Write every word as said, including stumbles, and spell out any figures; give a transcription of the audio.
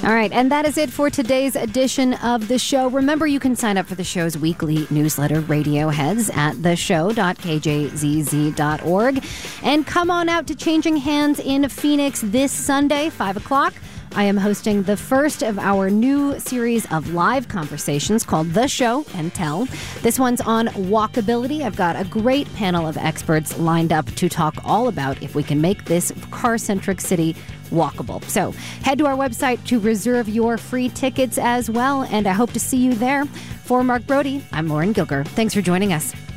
All right, and that is it for today's edition of the show. Remember, you can sign up for the show's weekly newsletter, Radioheads, at the show dot k j z z dot org. And come on out to Changing Hands in Phoenix this Sunday, five o'clock. I am hosting the first of our new series of live conversations called The Show and Tell. This one's on walkability. I've got a great panel of experts lined up to talk all about if we can make this car-centric city walkable. So head to our website to reserve your free tickets as well, and I hope to see you there. For Mark Brody, I'm Lauren Gilger. Thanks for joining us.